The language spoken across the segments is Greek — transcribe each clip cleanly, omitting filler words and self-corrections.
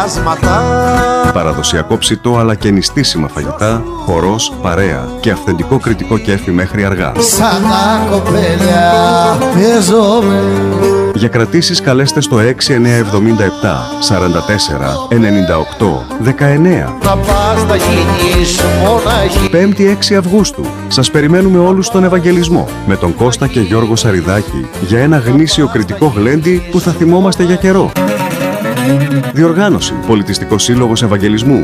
Παραδοσιακό ψητό αλλά και νηστίσιμα φαγητά, χορός, παρέα και αυθεντικό κριτικό κέφι μέχρι αργά. Σαν τα κοπέλια παίζομαι. Για κρατήσεις καλέστε στο 6977 44 98 19. Να πας να γίνεις μοναχή. 5η 6 Αυγούστου. Σας περιμένουμε όλους στον Ευαγγελισμό με τον Κώστα και Γιώργο Σαριδάκη για ένα γνήσιο κριτικό γλέντι που θα θυμόμαστε για καιρό. Διοργάνωση Πολιτιστικός Σύλλογος Ευαγγελισμού.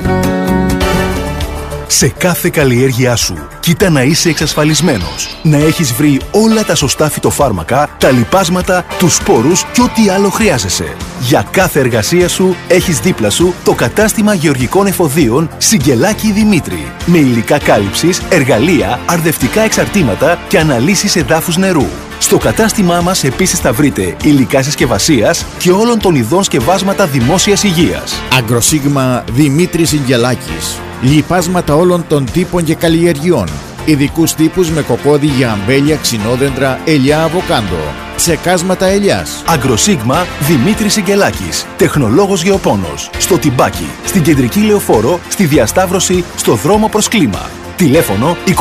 Σε κάθε καλλιέργειά σου, κοίτα να είσαι εξασφαλισμένος. Να έχεις βρει όλα τα σωστά φυτοφάρμακα, τα λιπάσματα, τους σπόρους και ό,τι άλλο χρειάζεσαι. Για κάθε εργασία σου, έχεις δίπλα σου το κατάστημα γεωργικών εφοδίων Σιγκελάκη Δημήτρη. Με υλικά κάλυψης, εργαλεία, αρδευτικά εξαρτήματα και αναλύσεις εδάφους νερού. Στο κατάστημά μας επίσης θα βρείτε υλικά συσκευασίας και όλων των ειδών σκευάσματα δημόσιας υγείας. Αγκροσίγμα Δημήτρης Σιγκελάκης. Λιπάσματα όλων των τύπων και καλλιεργειών. Ειδικούς τύπους με κοκόδι για αμπέλια, ξινόδεντρα, ελιά, αβοκάντο. Ψεκάσματα ελιάς. Αγκροσίγμα Δημήτρης Σιγκελάκης. Τεχνολόγος γεωπόνος. Στο Τιμπάκι, στην Κεντρική Λεωφόρο, στη Διασταύρωση, στο δρόμο προς Κλίμα. Τηλέφωνο 28920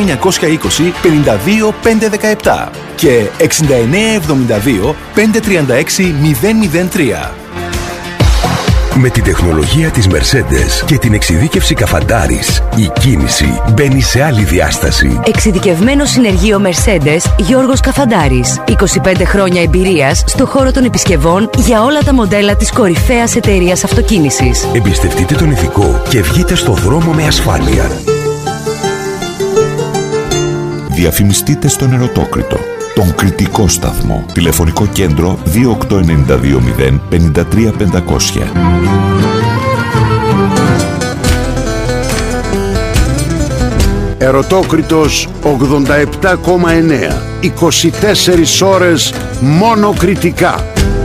52 517 και 6972 536 003. Με τη τεχνολογία της Mercedes και την εξειδίκευση Καφαντάρης, η κίνηση μπαίνει σε άλλη διάσταση. Εξειδικευμένο συνεργείο Mercedes Γιώργος Καφαντάρης. 25 χρόνια εμπειρίας στο χώρο των επισκευών για όλα τα μοντέλα της κορυφαίας εταιρείας αυτοκίνησης. Εμπιστευτείτε τον ηθικό και βγείτε στο δρόμο με ασφάλεια. Διαφημιστείτε στον Ερωτόκριτο, τον κριτικό σταθμό. Τηλεφωνικό κέντρο 28920 53 500. Ερωτόκριτος 87,9. 24 ώρες μόνο κριτικά.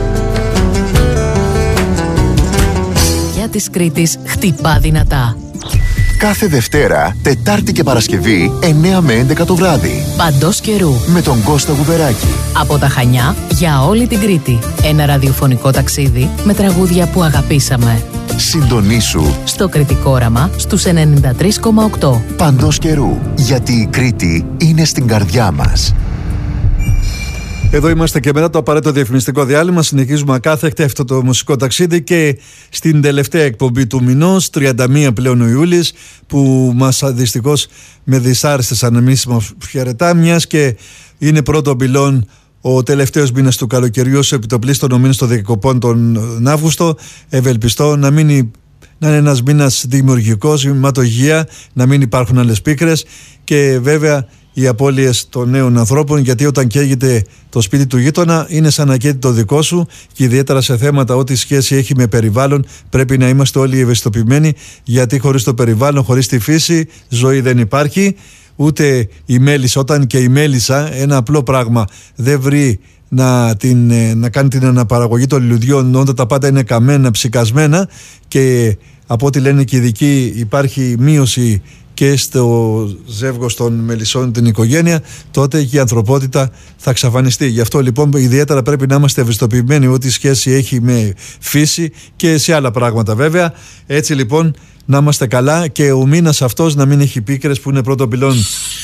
Για της Κρήτης χτυπά δυνατά. Κάθε Δευτέρα, Τετάρτη και Παρασκευή, 9 με 11 το βράδυ. Παντός καιρού. Με τον Κώστα Γουβεράκη. Από τα Χανιά για όλη την Κρήτη. Ένα ραδιοφωνικό ταξίδι με τραγούδια που αγαπήσαμε. Συντονίσου στο Κρητικό Όραμα στους 93,8. Παντός καιρού. Γιατί η Κρήτη είναι στην καρδιά μας. Εδώ είμαστε και μετά το απαραίτητο διαφημιστικό διάλειμμα. Συνεχίζουμε ακάθεκτα αυτό το μουσικό ταξίδι και στην τελευταία εκπομπή του μηνός, 31 πλέον ο Ιούλης, που μας δυστυχώς με δυσάρεστες ανεμίσεις μας χαιρετά, μιας και είναι πρώτο πυλών ο τελευταίος μήνας του καλοκαιριού, ως επιτοπλίστων ο μήνας των διακοπών τον Αύγουστο. Ευελπιστώ να είναι ένας μήνας δημιουργικός, ματογεία, να μην υπάρχουν άλλες πίκρες και βέβαια οι απώλειες των νέων ανθρώπων, γιατί όταν καίγεται το σπίτι του γείτονα είναι σαν να καίγεται το δικό σου, και ιδιαίτερα σε θέματα ό,τι σχέση έχει με περιβάλλον πρέπει να είμαστε όλοι ευαισθητοποιημένοι, γιατί χωρίς το περιβάλλον, χωρίς τη φύση, ζωή δεν υπάρχει. Ούτε η μέλισσα, όταν και η μέλισσα, ένα απλό πράγμα, δεν βρει να κάνει την αναπαραγωγή των λουλουδιών όταν τα πάντα είναι καμένα, ψικασμένα, και από ό,τι λένε και οι ειδικοί υπάρχει μείωση και στο ζεύγος των μελισσών, την οικογένεια, τότε και η ανθρωπότητα θα εξαφανιστεί. Γι' αυτό λοιπόν ιδιαίτερα πρέπει να είμαστε ευαισθητοποιημένοι ό,τι σχέση έχει με φύση και σε άλλα πράγματα βέβαια. Έτσι λοιπόν να είμαστε καλά και ο μήνας αυτός να μην έχει πίκρες, που είναι πρώτο πυλόν.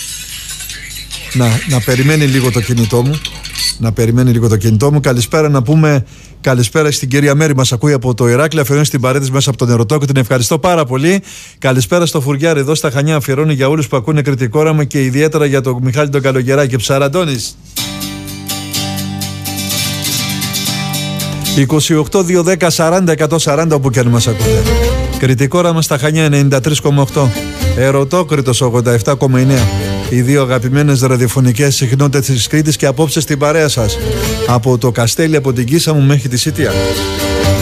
Να περιμένει λίγο το κινητό μου. Καλησπέρα, να πούμε καλησπέρα στην κυρία Μέρη, μας ακούει από το Ηράκλειο, αφιερώνει στην παρέτηση μέσα από τον Ερωτόκο, την ευχαριστώ πάρα πολύ. Καλησπέρα στο Φουριάρι εδώ στα Χανιά, αφιερώνει για όλους που ακούνε Κρητικό Όραμα και ιδιαίτερα για τον Μιχάλη τον Καλογεράκη. Ψαραντώνης 28-210-40-140 όπου και αν μας ακούτε. Κρητικό Όραμα στα Χανιά 93,8. Ερωτόκριτος 87,9. Οι δύο αγαπημένες ραδιοφωνικές συχνότητες της Κρήτης και απόψε στην παρέα σας. Από το Καστέλι, από την Κίσα μου μέχρι τη Σίτια.